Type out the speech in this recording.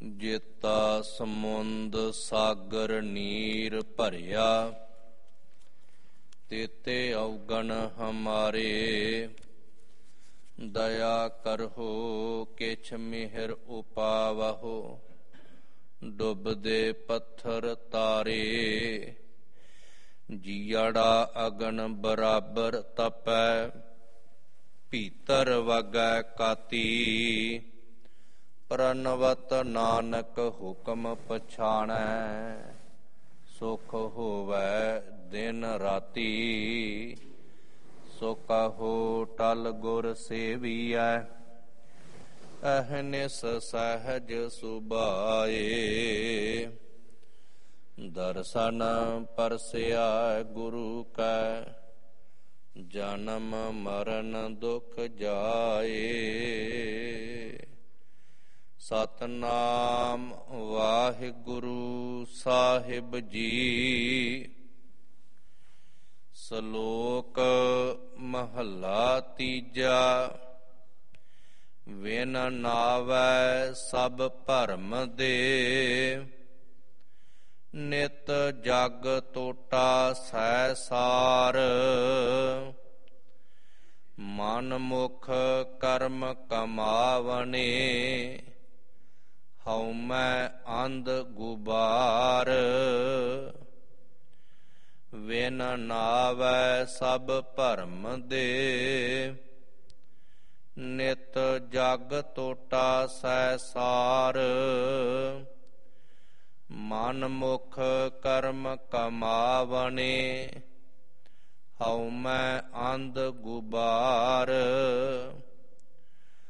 ਜੇਤਾ ਸਮੁੰਦ ਸਾਗਰ ਨੀਰ ਭਰਿਆ, ਤੇਤੇ ਔਗਣ ਹਮਾਰੇ। ਦਇਆ ਕਰਹੁ ਕਿਛ ਮਿਹਰ ਉਪਾਵਹੁ, ਡੁੱਬਦੇ ਪੱਥਰ ਤਾਰੇ। ਜੀਅੜਾ ਅਗਨ ਬਰਾਬਰ ਤਪੈ, ਭੀਤਰ ਵਗੈ ਕਾਤੀ। ਪ੍ਰਣਵਤ ਨਾਨਕ ਹੁਕਮ ਪਛਾਣੈ, ਸੁਖ ਹੋਵੈ ਦਿਨ ਰਾਤੀ। ਸੋ ਕਹੋ ਟਲ ਗੁਰ ਸੇਵੀਐ, ਅਹਨਿਸ ਸਹਿਜ ਸੁਭਾਏ। ਦਰਸ਼ਨ ਪਰਸਿਆ ਗੁਰੂ ਕੈ, ਜਨਮ ਮਰਨ ਦੁਖ ਜਾਏ। ਸਤਿਨਾਮ ਵਾਹਿਗੁਰੂ ਸਾਹਿਬ ਜੀ। ਸ਼ਲੋਕ ਮਹੱਲਾ ਤੀਜਾ। ਵਿਨ ਨਾਵੈ ਸਭ ਭਰਮ ਦੇ, ਨਿਤ ਜਗ ਟੋਟਾ ਸੈ ਸਾਰ। ਮਨ ਮੁਖ ਕਰਮ ਕਮਾਵਣੇ, ਹਉਮੈ ਅੰਧ ਗੁਬਾਰ। ਵਿਨ ਨਾਵੈ ਸਭ ਭਰਮ ਦੇ, ਨਿਤ ਜਗ ਟੋਟਾ ਸੈ ਸਾਰ। ਮਨ ਮੁਖ ਕਰਮ ਕਮਾਵਣੇ, ਹਉਮੈ ਅੰਧ ਗੁਬਾਰ।